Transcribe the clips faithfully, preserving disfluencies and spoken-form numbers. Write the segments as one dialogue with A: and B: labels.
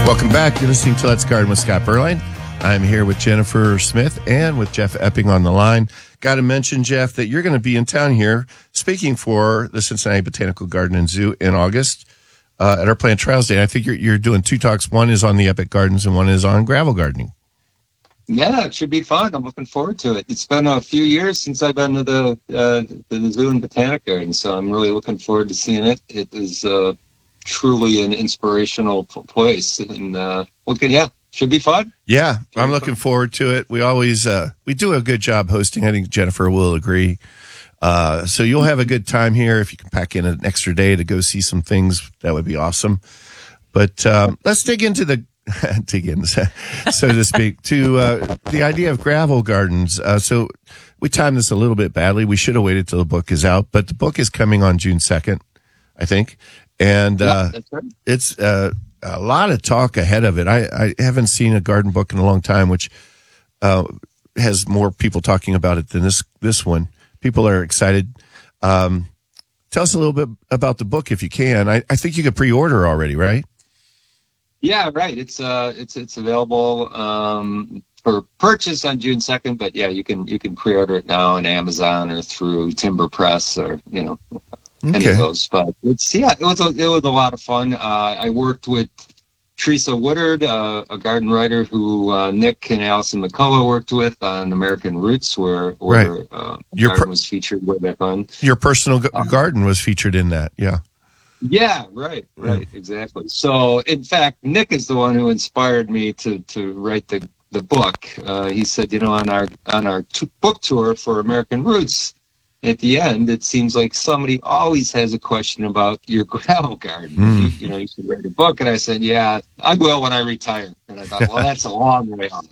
A: Welcome back. You're listening to Let's Garden with Scott Berline. I'm here with Jennifer Smith and with Jeff Epping on the line. Got to mention, Jeff, that you're going to be in town here speaking for the Cincinnati Botanical Garden and Zoo in August uh, at our Plant Trials Day. I think you're, you're doing two talks. One is on the Epic Gardens and one is on gravel gardening.
B: Yeah, it should be fun. I'm looking forward to it. It's been a few years since I've been to the, uh, the Zoo and Botanic Garden, so I'm really looking forward to seeing it. It is uh, truly an inspirational place, and uh, looking, yeah, should be fun.
A: Yeah, I'm looking forward to it. We always uh, we do a good job hosting. I think Jennifer will agree. Uh, so you'll have a good time here. If you can pack in an extra day to go see some things, that would be awesome. But um, let's dig into the dig in, so to speak, to uh, the idea of gravel gardens. Uh, so we timed this a little bit badly. We should have waited till the book is out, but the book is coming on June second, I think, and uh,
B: yeah, that's right.
A: it's uh, a lot of talk ahead of it. I, I haven't seen a garden book in a long time, which uh, has more people talking about it than this this one. People are excited. Um, tell us a little bit about the book, if you can. I, I think you could pre-order already, right?
B: Yeah, right. It's uh, it's it's available um, for purchase on June second, but yeah, you can you can pre-order it now on Amazon or through Timber Press or you know any
A: Okay.
B: of those. But it's yeah, it was a, it was a lot of fun. Uh, I worked with Teresa Woodard, uh, a garden writer who uh, Nick and Allison McCullough worked with on American Roots, where where
A: Right.
B: uh,
A: Your
B: garden
A: per-
B: was featured way back on.
A: Your personal g-
B: Uh,
A: garden was featured in that, yeah.
B: Yeah, right, right, exactly. So, in fact, Nick is the one who inspired me to to write the the book. Uh, he said, you know, on our on our t- book tour for American Roots, at the end, it seems like somebody always has a question about your gravel garden.
A: Mm.
B: You, you know, you should write a book. And I said, yeah, I will when I retire. And I thought, well, that's a long way off.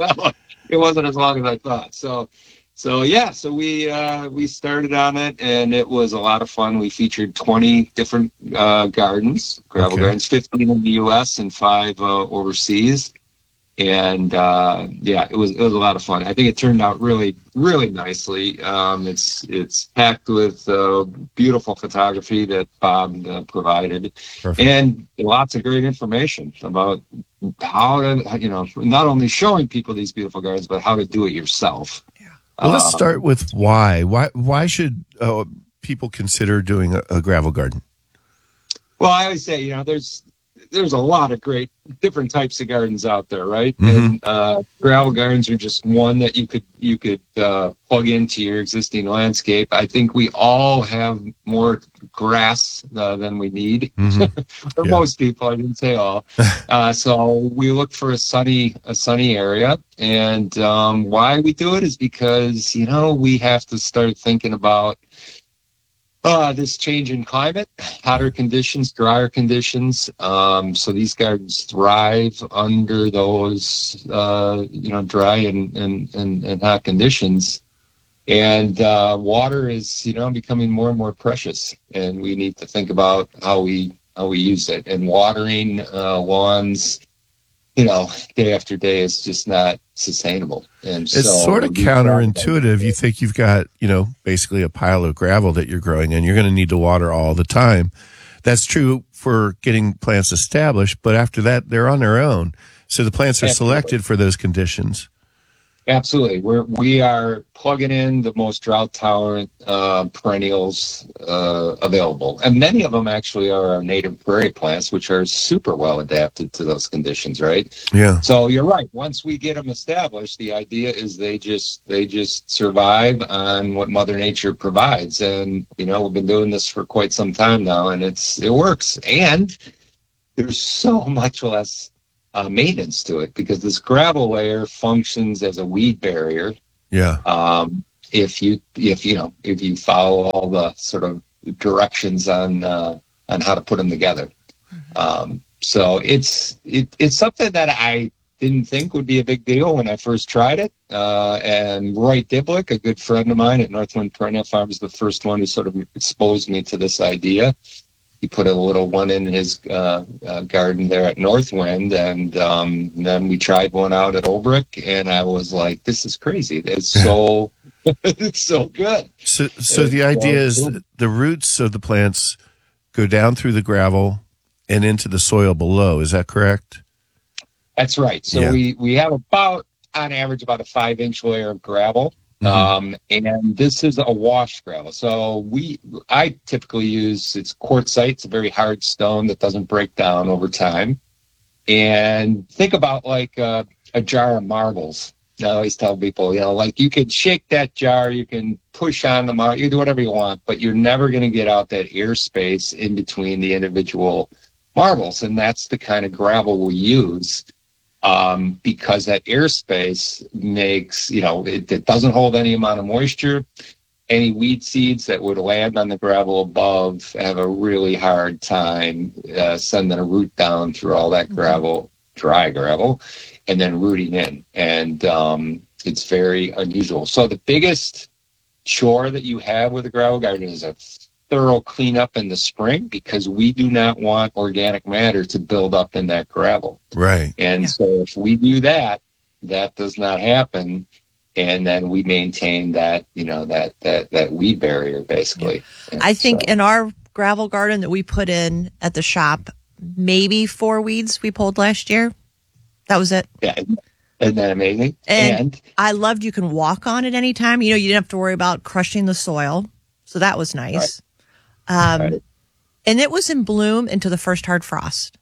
B: It wasn't as long as I thought. So. So yeah, so we uh, we started on it, and it was a lot of fun. We featured twenty different uh, gardens, gravel
A: Okay.
B: gardens, fifteen in the U S and five uh, overseas. And uh, yeah, it was it was a lot of fun. I think it turned out really really nicely. Um, it's it's packed with uh, beautiful photography that Bob uh, provided,
A: Perfect.
B: and lots of great information about how to you know not only showing people these beautiful gardens, but how to do it yourself.
A: Well, let's
B: Um,
A: start with why. Why Why should uh, people consider doing a, a gravel garden?
B: Well, I always say, you know, there's there's a lot of great different types of gardens out there, right?
A: Mhm.
B: And uh, gravel gardens are just one that you could you could uh, plug into your existing landscape. I think we all have more grass uh, than we need,
A: Mhm.
B: for
A: Yeah.
B: most people. I didn't say all. uh, so we look for a sunny a sunny area, and um, why we do it is because you know we have to start thinking about. Uh, this change in climate, hotter conditions, drier conditions. Um, so these gardens thrive under those, uh, you know, dry and, and, and, and hot conditions. And uh, water is, you know, becoming more and more precious. And we need to think about how we how we use it. And watering uh, lawns, you know, day after day is just not sustainable. And
A: It's
B: so
A: sort of
B: we try to-
A: counterintuitive. You think you've got, you know, basically a pile of gravel that you're growing and you're going to need to water all the time. That's true for getting plants established, but after that, they're on their own. So the plants are
B: Absolutely.
A: selected for those conditions.
B: Absolutely. We're, we are plugging in the most drought tolerant uh, perennials uh, available. And many of them actually are our native prairie plants, which are super well adapted to those conditions, right?
A: Yeah.
B: So you're right. Once we get them established, the idea is they just they just survive on what Mother Nature provides. And, you know, we've been doing this for quite some time now, and it's it works. And there's so much less Uh, maintenance to it because this gravel layer functions as a weed barrier.
A: Yeah.
B: Um, if you if you know if you follow all the sort of directions on uh, on how to put them together, um, so it's it, it's something that I didn't think would be a big deal when I first tried it. Uh, and Roy Diblick, a good friend of mine at Northwind Perennial Farm, was the first one who sort of exposed me to this idea. He put a little one in his uh, uh, garden there at Northwind, and um, then we tried one out at Olbrich, and I was like, "This is crazy! It's so, it's so good."
A: So, so the idea is that the roots of the plants go down through the gravel and into the soil below. Is that correct?
B: That's right. So
A: Yeah.
B: we, we have about, on average, about a five inch layer of gravel.
A: Mhm.
B: Um, and this is a washed gravel. So we, I typically use, it's quartzite. It's a very hard stone that doesn't break down over time. And think about like a, a jar of marbles. I always tell people, you know, like you can shake that jar, you can push on the marble, you do whatever you want, but you're never going to get out that air space in between the individual marbles. And that's the kind of gravel we use. Um, because that airspace makes, you know, it, it doesn't hold any amount of moisture. Any weed seeds that would land on the gravel above have a really hard time uh, sending a root down through all that gravel, dry gravel, and then rooting in. And um, it's very unusual. So the biggest chore that you have with a gravel garden is a thorough cleanup in the spring, because we do not want organic matter to build up in that gravel.
A: Right.
B: And
C: Yeah.
B: so if we do that, that does not happen. And then we maintain that, you know, that, that, that weed barrier basically. And
C: I think
B: so-
C: in our gravel garden that we put in at the shop, maybe four weeds we pulled last year. That was it.
B: yeah. Isn't that amazing?
C: And,
B: and
C: I loved you can walk on it anytime. You know, you didn't have to worry about crushing the soil. So that was nice. Um,
B: Right.
C: And it was in bloom into the first hard frost.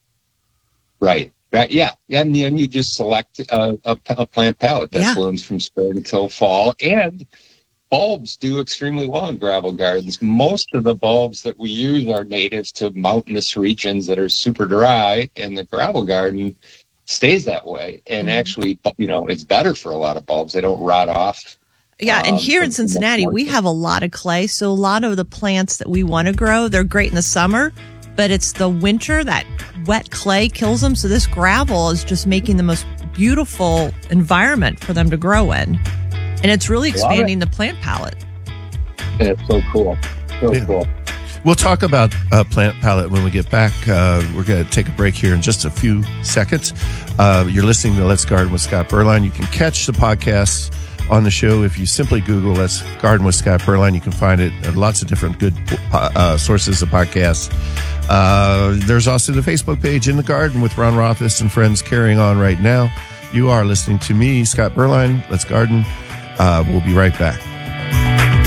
B: Right. Right. Yeah. And then you just select a, a, a plant palette that
C: Yeah.
B: blooms from spring until fall. And bulbs do extremely well in gravel gardens. Most of the bulbs that we use are native to mountainous regions that are super dry, and the gravel garden stays that way. And
C: Mhm.
B: actually, you know, it's better for a lot of bulbs. They don't rot off.
C: Yeah, and
B: Um,
C: here in
B: from- from the
C: Cincinnati, we
B: moisture.
C: have a lot of clay. So a lot of the plants that we want to grow, they're great in the summer, but it's the winter that wet clay kills them. So this gravel is just making the most beautiful environment for them to grow in. And it's really
B: Love it.
C: expanding the plant palette.
B: And it's so cool. So
A: Yeah.
B: cool.
A: We'll talk about uh, plant palette when we get back. Uh, we're going to take a break here in just a few seconds. Uh, you're listening to Let's Garden with Scott Berline. You can catch the podcast on the show if you simply Google Let's Garden with Scott Berline. You can find it at lots of different good uh, sources of podcasts. Uh, there's also the Facebook page, In the Garden with Ron Rothfuss and friends, carrying on right now. You are listening to me, Scott Berline. Let's Garden. Uh, we'll be right back.